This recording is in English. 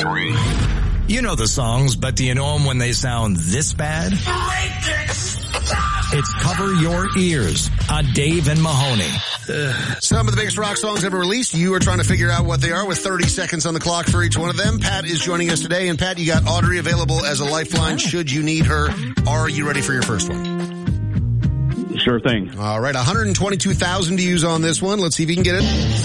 You know the songs, but do you know them when they sound this bad? It's Cover Your Ears on Dave and Mahoney. Some of the biggest rock songs ever released. You are trying to figure out what they are with 30 seconds on the clock for each one of them. Pat is joining us today. And Pat, you got Audrey available as a lifeline should you need her. Are you ready for your first one? Sure thing. All right, 122,000 to use on this one. Let's see if you can get it.